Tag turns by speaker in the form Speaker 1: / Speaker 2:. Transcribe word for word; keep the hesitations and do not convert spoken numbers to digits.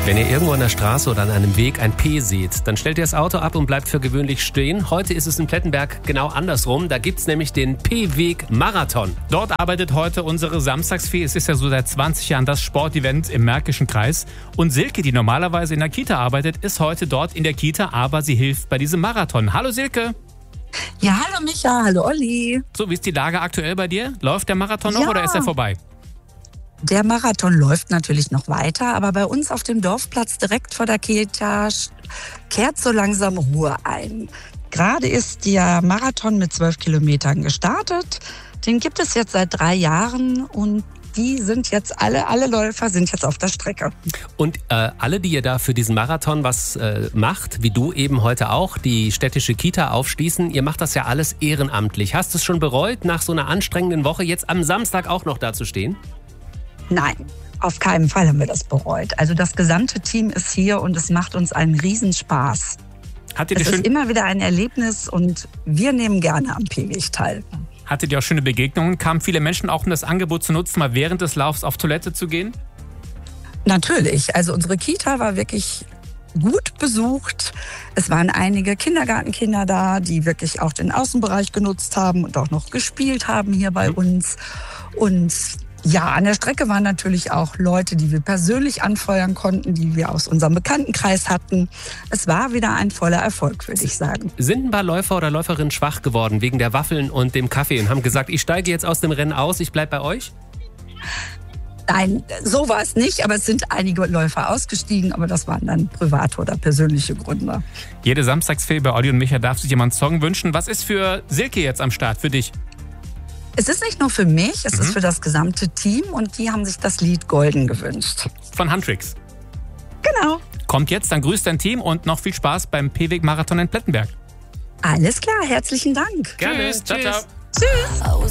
Speaker 1: Wenn ihr irgendwo an der Straße oder an einem Weg ein P seht, dann stellt ihr das Auto ab und bleibt für gewöhnlich stehen. Heute ist es in Plettenberg genau andersrum. Da gibt es nämlich den P-Weg-Marathon.
Speaker 2: Dort arbeitet heute unsere Samstagsfee. Es ist ja so seit zwanzig Jahren das Sportevent im Märkischen Kreis. Und Silke, die normalerweise in der Kita arbeitet, ist heute dort in der Kita, aber sie hilft bei diesem Marathon. Hallo Silke.
Speaker 3: Ja, hallo Micha, hallo Olli.
Speaker 2: So, wie ist die Lage aktuell bei dir? Läuft der Marathon noch
Speaker 3: Ja.
Speaker 2: oder ist er vorbei?
Speaker 3: Der Marathon läuft natürlich noch weiter, aber bei uns auf dem Dorfplatz direkt vor der Kita kehrt so langsam Ruhe ein. Gerade ist der Marathon mit zwölf Kilometern gestartet. Den gibt es jetzt seit drei Jahren und die sind jetzt alle, alle Läufer sind jetzt auf der Strecke.
Speaker 1: Und äh, alle, die ihr da für diesen Marathon was äh, macht, wie du eben heute auch, die städtische Kita aufschließen, ihr macht das ja alles ehrenamtlich. Hast du es schon bereut, nach so einer anstrengenden Woche jetzt am Samstag auch noch da zu stehen?
Speaker 3: Nein, auf keinen Fall haben wir das bereut. Also das gesamte Team ist hier und es macht uns einen Riesenspaß.
Speaker 2: Hattet ihr,
Speaker 3: Es ist
Speaker 2: schön,
Speaker 3: immer wieder ein Erlebnis und wir nehmen gerne am P-Weg teil.
Speaker 2: hattet ihr auch schöne Begegnungen? Kamen viele Menschen auch, um das Angebot zu nutzen, mal während des Laufs auf Toilette zu gehen?
Speaker 3: Natürlich, also unsere Kita war wirklich gut besucht. Es waren einige Kindergartenkinder da, die wirklich auch den Außenbereich genutzt haben und auch noch gespielt haben hier bei uns. Und ja, an der Strecke waren natürlich auch Leute, die wir persönlich anfeuern konnten, die wir aus unserem Bekanntenkreis hatten. Es war wieder ein voller Erfolg, würde ich sagen.
Speaker 1: Sind ein paar Läufer oder Läuferinnen schwach geworden wegen der Waffeln und dem Kaffee und haben gesagt, ich steige jetzt aus dem Rennen aus, ich bleibe bei euch?
Speaker 3: Nein, so war es nicht, aber es sind einige Läufer ausgestiegen, aber das waren dann private oder persönliche Gründe.
Speaker 2: Jede Samstagsfee bei Olli und Micha darf sich jemand einen Song wünschen. Was ist für Silke jetzt am Start, für dich?
Speaker 3: Es ist nicht nur für mich, es
Speaker 2: Mhm.
Speaker 3: ist für das gesamte Team und die haben sich das Lied Golden gewünscht.
Speaker 2: Von Huntrix.
Speaker 3: Genau.
Speaker 2: Kommt jetzt, dann grüßt dein Team und noch viel Spaß beim P-Weg-Marathon in Plettenberg.
Speaker 3: Alles klar, herzlichen Dank.
Speaker 1: Gerne.
Speaker 2: Tschüss.
Speaker 1: Ciao,
Speaker 2: Tschüss.
Speaker 1: ciao.
Speaker 3: Tschüss.